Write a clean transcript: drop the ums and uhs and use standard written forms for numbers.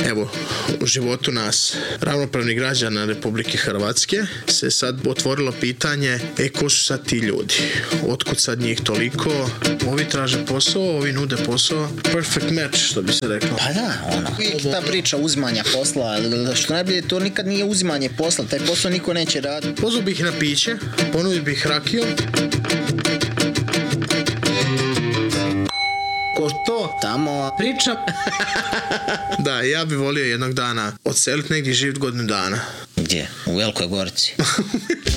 evo, u životu nas, ravnopravnih građana Republike Hrvatske, se sad otvorilo pitanje, ko su sad ti ljudi? Otkud sad njih toliko? Ovi traže posao, ovi nude posao. Perfect match, što bi se reklo. Pa da, uvijek ta priča uzimanja posla, što najbolje, to nikad nije uzimanje posla, taj posao niko neće raditi. Pozvao bih na piće, ponudio bih rakiju. Ko to? Tamo priča. Da, ja bih volio jednog dana odseliti negdje živjeti godinu dana. Gdje? U Velikoj Gorici.